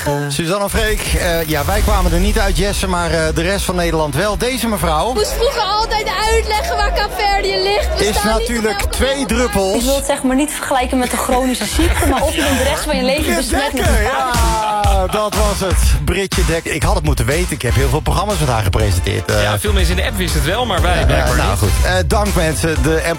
liggen. Suzanne en Freek, wij kwamen er niet uit, Jesse, maar de rest van Nederland wel. Deze mevrouw... Ik moest vroeger altijd uitleggen waar Kaapverdië ligt. Is natuurlijk 2 druppels. Ik wil het zeg maar niet vergelijken met de chronische ziekte, maar of je dan de rest van je leven besmet met een Ja, dat was het. Britje Dekker. Ik had het moeten weten. Ik heb heel veel programma's met haar gepresenteerd. Ja, veel mensen in de app wisten het wel, maar wij blijkbaar nou niet. goed. Dank mensen. De